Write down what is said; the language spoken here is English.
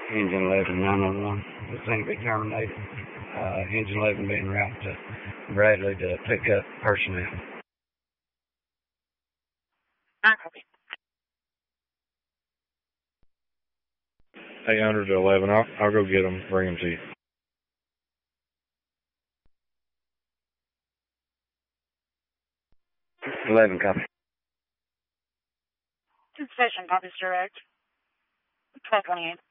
Engine 11 901. This thing be terminated. Engine 11 being routed to Bradley to pick up personnel. Copy. 800 to 11. I'll go get them, bring them to you. $11, copy. Station, copies direct. 1228.